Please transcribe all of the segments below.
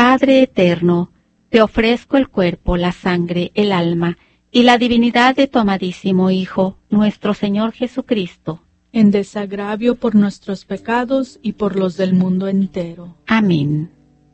Padre eterno, te ofrezco el cuerpo, la sangre, el alma y la divinidad de tu amadísimo Hijo, nuestro Señor Jesucristo, en desagravio por nuestros pecados y por los del mundo entero. Amén.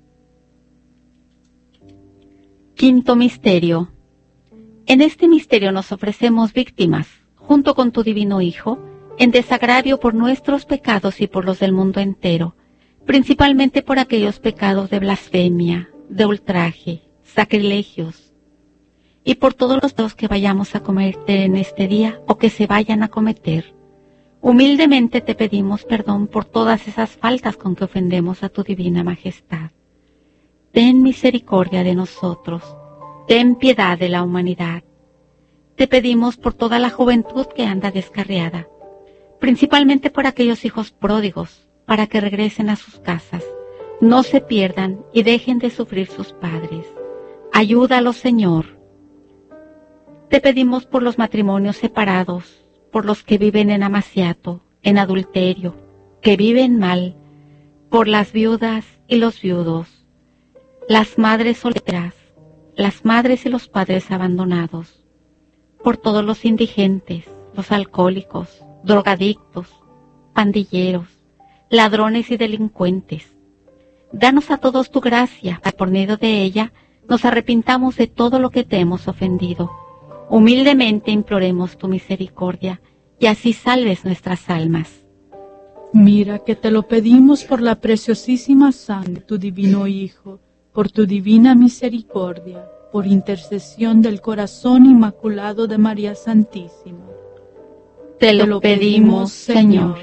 Quinto misterio. En este misterio nos ofrecemos víctimas, junto con tu divino Hijo, en desagravio por nuestros pecados y por los del mundo entero, principalmente por aquellos pecados de blasfemia, de ultraje, sacrilegios, y por todos los pecados que vayamos a cometer en este día o que se vayan a cometer. Humildemente te pedimos perdón por todas esas faltas con que ofendemos a tu divina majestad. Ten misericordia de nosotros, ten piedad de la humanidad. Te pedimos por toda la juventud que anda descarriada, principalmente por aquellos hijos pródigos, para que regresen a sus casas, no se pierdan y dejen de sufrir sus padres. Ayúdalos, Señor. Te pedimos por los matrimonios separados, por los que viven en amaciato, en adulterio, que viven mal, por las viudas y los viudos, las madres solteras, las madres y los padres abandonados, por todos los indigentes, los alcohólicos, drogadictos, pandilleros, ladrones y delincuentes. Danos a todos tu gracia, para que por medio de ella nos arrepintamos de todo lo que te hemos ofendido. Humildemente imploremos tu misericordia, y así salves nuestras almas. Mira que te lo pedimos por la preciosísima sangre de tu divino Hijo, por tu divina misericordia, por intercesión del corazón inmaculado de María Santísima. Te lo pedimos, Señor.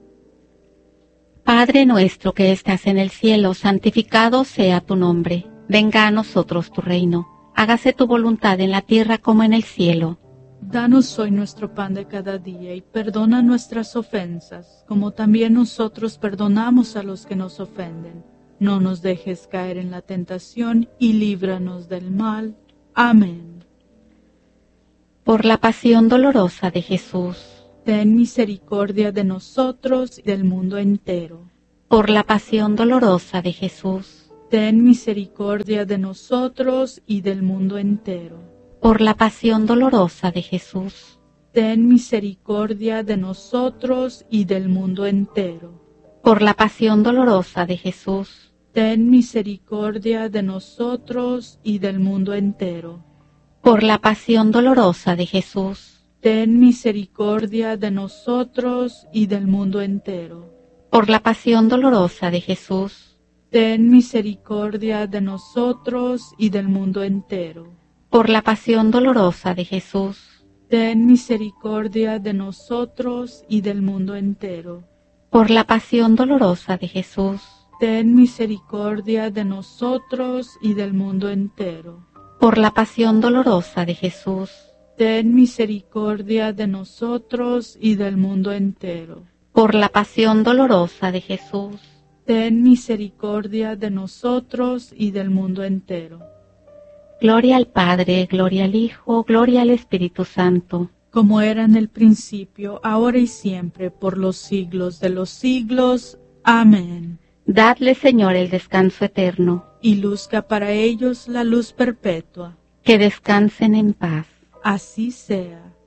Padre nuestro que estás en el cielo, santificado sea tu nombre. Venga a nosotros tu reino. Hágase tu voluntad en la tierra como en el cielo. Danos hoy nuestro pan de cada día y perdona nuestras ofensas, como también nosotros perdonamos a los que nos ofenden. No nos dejes caer en la tentación y líbranos del mal. Amén. Por la pasión dolorosa de Jesús, ten misericordia de nosotros y del mundo entero. Por la pasión dolorosa de Jesús, ten misericordia de nosotros y del mundo entero. Por la pasión dolorosa de Jesús, ten misericordia de nosotros y del mundo entero. Por la pasión dolorosa de Jesús, ten misericordia de nosotros y del mundo entero. Por la pasión dolorosa de Jesús, ten misericordia de nosotros y del mundo entero. Por la pasión dolorosa de Jesús, ten misericordia de nosotros y del mundo entero. Por la pasión dolorosa de Jesús, ten misericordia de nosotros y del mundo entero. Por la pasión dolorosa de Jesús, ten misericordia de nosotros y del mundo entero. Por la pasión dolorosa de Jesús, ten misericordia de nosotros y del mundo entero. Por la pasión dolorosa de Jesús, ten misericordia de nosotros y del mundo entero. Gloria al Padre, gloria al Hijo, gloria al Espíritu Santo, como era en el principio, ahora y siempre, por los siglos de los siglos. Amén. Dadle, Señor, el descanso eterno, y luzca para ellos la luz perpetua. que descansen en paz. Así sea.